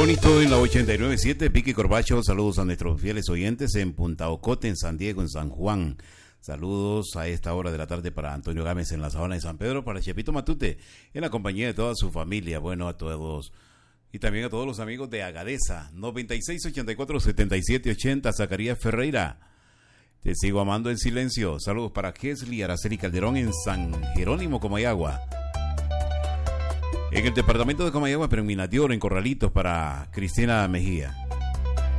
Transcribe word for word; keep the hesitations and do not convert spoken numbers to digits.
bonito en la ochenta y nueve punto siete, Vicky Corbacho, saludos a nuestros fieles oyentes en Punta Ocote, en San Diego, en San Juan. Saludos a esta hora de la tarde para Antonio Gámez en la Sabana de San Pedro, para Chepito Matute, en la compañía de toda su familia. Bueno, a todos y también a todos los amigos de Agadeza, noventa y seis, ochenta y cuatro, setenta y siete, ochenta, Zacarías Ferreira. Te sigo amando en silencio. Saludos para Kesley Araceli Calderón en San Jerónimo, Comayagua. En el departamento de Comayagua, pero en Minatior, en Corralitos, para Cristina Mejía.